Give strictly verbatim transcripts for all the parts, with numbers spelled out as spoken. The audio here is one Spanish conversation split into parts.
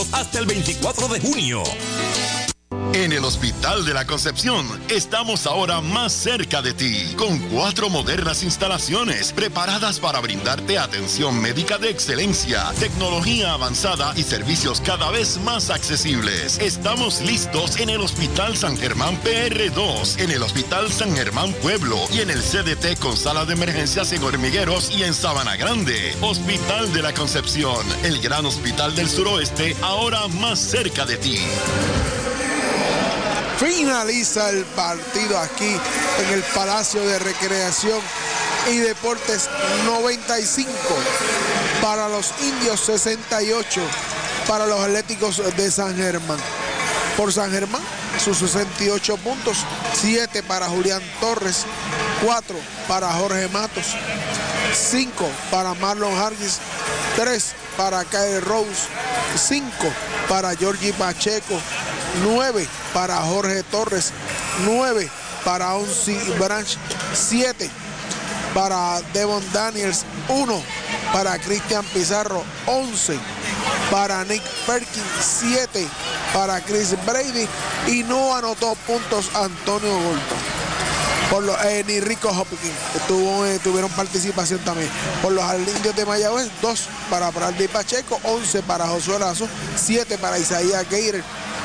válidos hasta el veinticuatro de junio. En el Hospital de la Concepción estamos ahora más cerca de ti, con cuatro modernas instalaciones preparadas para brindarte atención médica de excelencia, tecnología avanzada y servicios cada vez más accesibles. Estamos listos en el Hospital San Germán P R dos, en el Hospital San Germán Pueblo y en el C D T con sala de emergencias en Hormigueros y en Sabana Grande. Hospital de la Concepción, el gran hospital del suroeste, ahora más cerca de ti. Finaliza el partido aquí en el Palacio de Recreación y Deportes. Noventa y cinco para los Indios, sesenta y ocho para los Atléticos de San Germán. Por San Germán, sus sesenta y ocho puntos, siete para Julián Torres, cuatro para Jorge Matos, cinco para Marlon Hargis, tres para Kyle Rose, cinco para Georgie Pacheco, nueve para Jorge Torres, nueve para Onsi Branch, siete para Devon Daniels, uno para Cristian Pizarro, once para Nick Perkins, siete para Chris Brady y no anotó puntos Antonio Golton. Por los, eh, ni Rico Hopkins tuvo, eh, tuvieron participación también. Por los Indios de Mayagüez, dos para Bradley Pacheco, once para Josué Lazo, siete para Isaías Gator.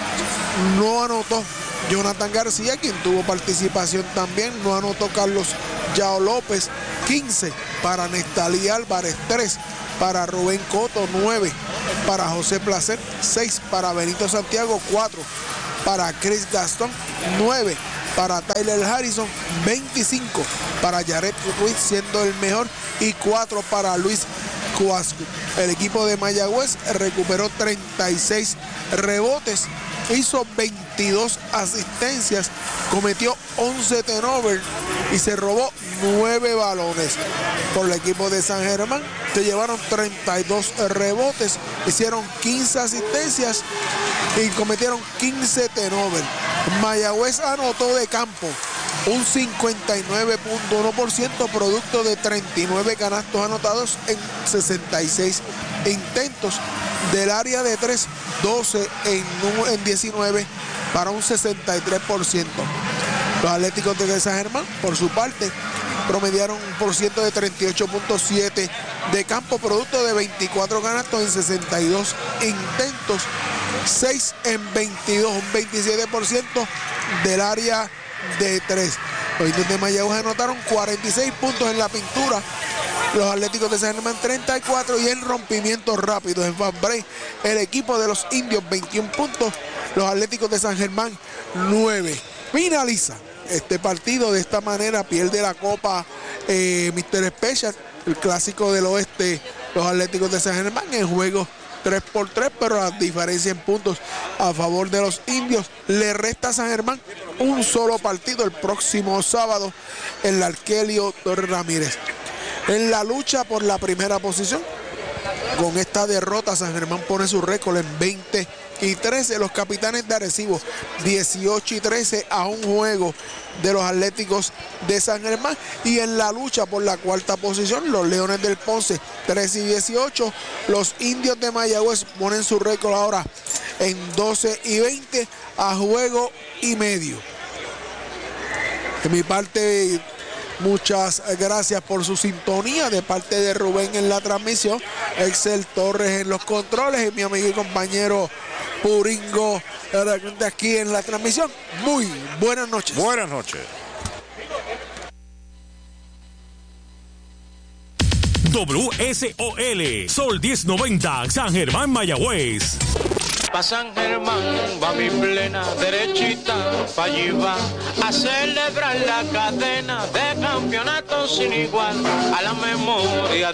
No anotó Jonathan García, quien tuvo participación también. No anotó Carlos Yao López, quince para Nestalí Álvarez, tres para Rubén Coto, nueve para José Placer, seis para Benito Santiago, cuatro para Chris Gastón, nueve para Tyler Harrison, veinticinco para Jared Ruiz, siendo el mejor, y cuatro para Luis Cuasco. El equipo de Mayagüez recuperó treinta y seis rebotes, hizo veintidós asistencias, cometió once turnovers y se robó nueve balones. Por el equipo de San Germán se llevaron treinta y dos rebotes, hicieron quince asistencias y cometieron quince turnovers. Mayagüez anotó de campo un cincuenta y nueve punto uno por ciento, producto de treinta y nueve canastos anotados en sesenta y seis intentos. Del área de tres, doce en, en diecinueve para un sesenta y tres por ciento. Los Atléticos de San Germán, por su parte, promediaron un por ciento de treinta y ocho punto siete de campo, producto de veinticuatro canastos en sesenta y dos intentos, seis en veintidós, un veintisiete por ciento del área de tres. Los Indios de Mayagüez anotaron cuarenta y seis puntos en la pintura, los Atléticos de San Germán treinta y cuatro, y en rompimientos rápidos en fast break el equipo de los Indios veintiún puntos, los Atléticos de San Germán nueve. Finaliza este partido de esta manera, pierde la copa eh, míster Special, el clásico del oeste, los Atléticos de San Germán, en juego tres por tres, pero la diferencia en puntos a favor de los Indios. Le resta a San Germán un solo partido el próximo sábado en la Arkelio Torres Ramírez. En la lucha por la primera posición, con esta derrota, San Germán pone su récord en veinte y trece. Los Capitanes de Arecibo dieciocho y trece, a un juego de los Atléticos de San Germán. Y en la lucha por la cuarta posición, los Leones del Ponce trece y dieciocho. Los Indios de Mayagüez ponen su récord ahora en doce y veinte, a juego y medio. De mi parte, muchas gracias por su sintonía. De parte de Rubén en la transmisión, Excel Torres en los controles y mi amigo y compañero Puringo de aquí en la transmisión. Muy buenas noches. Buenas noches. W S O L, Sol diez noventa, San Germán, Mayagüez. Pa' San Germán va mi plena derechita, pa' allí va a celebrar la cadena de campeonatos sin igual, a la memoria